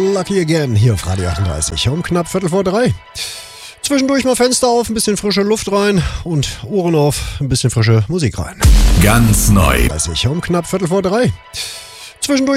Lucky Again hier auf Radio 38 um knapp 2:15. Zwischendurch mal Fenster auf, ein bisschen frische Luft rein und Ohren auf, ein bisschen frische Musik rein. Ganz neu. Um knapp 2:15. Zwischendurch